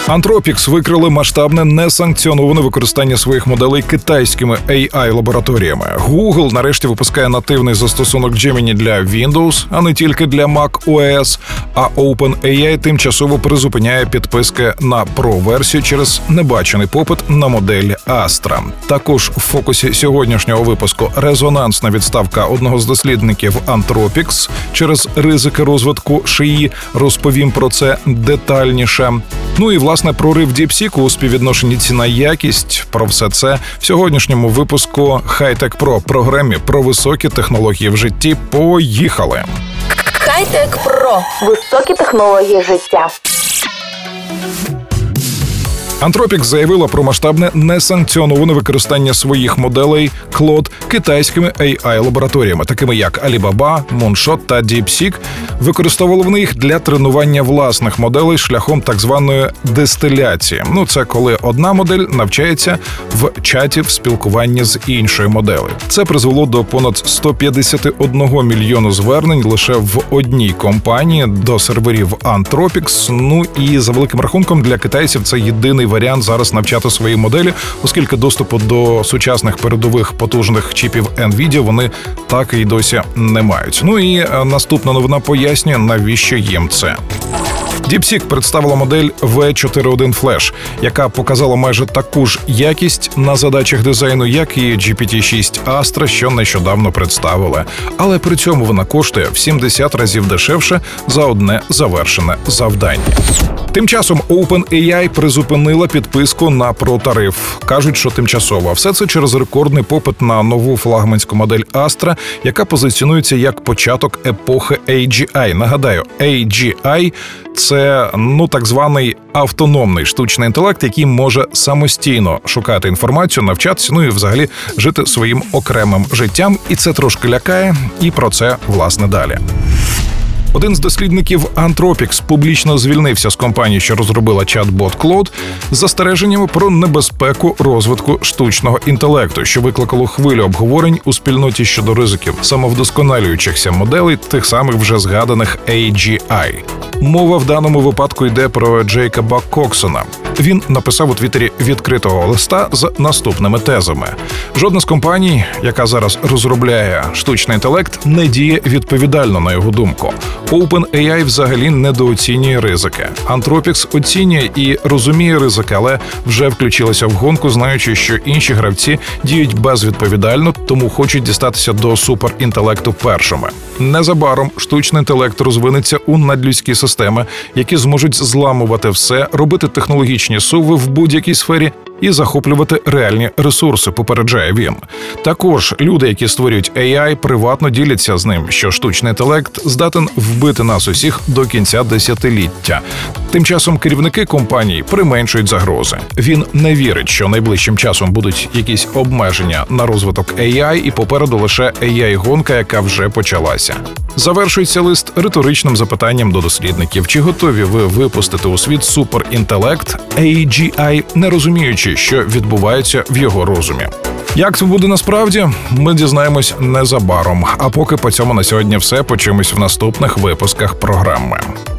Anthropic викрили масштабне несанкціоноване використання своїх моделей китайськими AI-лабораторіями. Google нарешті випускає нативний застосунок Gemini для Windows, а не тільки для Mac OS, а OpenAI тимчасово призупиняє підписки на Pro-версію через небачений попит на модель Astra. Також в фокусі сьогоднішнього випуску резонансна відставка одного з дослідників Anthropic через ризики розвитку шиї. Розповім про це детальніше. Ну і, власне, прорив DeepSeek у співвідношенні ціна-якість. Про все це в сьогоднішньому випуску High-Tech Pro, програмі про високі технології в житті. Поїхали! High-Tech Pro – високі технології життя. Anthropic заявила про масштабне несанкціоноване використання своїх моделей Claude китайськими AI-лабораторіями, такими як Alibaba, Moonshot та DeepSeek. Використовували вони їх для тренування власних моделей шляхом так званої дистиляції. Це коли одна модель навчається в чаті в спілкуванні з іншою моделлю. Це призвело до понад 151 мільйону звернень лише в одній компанії до серверів Anthropic. І за великим рахунком для китайців це єдиний варіант зараз навчати свої моделі, оскільки доступу до сучасних передових потужних чіпів NVIDIA вони так і досі не мають. І наступна новина пояснює, навіщо їм це. DeepSeek представила модель V4.1 Flash, яка показала майже таку ж якість на задачах дизайну, як і GPT-6 Astra, що нещодавно представили. Але при цьому вона коштує в 70 разів дешевше за одне завершене завдання. Тим часом OpenAI призупинила підписку на Pro-тариф. Кажуть, що тимчасово. Все це через рекордний попит на нову флагманську модель Astra, яка позиціонується як початок епохи AGI. Нагадаю, AGI – це, так званий автономний штучний інтелект, який може самостійно шукати інформацію, навчатися, і взагалі жити своїм окремим життям. І це трошки лякає, і про це, власне, далі. Один з дослідників Anthropic публічно звільнився з компанії, що розробила чат-бот Claude, з застереженнями про небезпеку розвитку штучного інтелекту, що викликало хвилю обговорень у спільноті щодо ризиків самовдосконалюючихся моделей тих самих вже згаданих AGI. Мова в даному випадку йде про Джейкоба Коксона. Він написав у Твіттері відкритого листа з наступними тезами. Жодна з компаній, яка зараз розробляє штучний інтелект, не діє відповідально, на його думку. OpenAI взагалі недооцінює ризики. Anthropic оцінює і розуміє ризики, але вже включилася в гонку, знаючи, що інші гравці діють безвідповідально, тому хочуть дістатися до суперінтелекту першими. Незабаром штучний інтелект розвинеться у надлюдські системи, які зможуть зламувати все, робити технологічні суви в будь-якій сфері і захоплювати реальні ресурси, попереджає він. Також люди, які створюють AI, приватно діляться з ним, що штучний інтелект здатен вбити нас усіх до кінця десятиліття. Тим часом керівники компаній применшують загрози. Він не вірить, що найближчим часом будуть якісь обмеження на розвиток AI, і попереду лише AI-гонка, яка вже почалася. Завершується лист риторичним запитанням до дослідників. Чи готові ви випустити у світ суперінтелект AGI, не розуміючи, що відбувається в його розумі? Як це буде насправді, ми дізнаємось незабаром. А поки по цьому на сьогодні все. Почуємось в наступних випусках програми.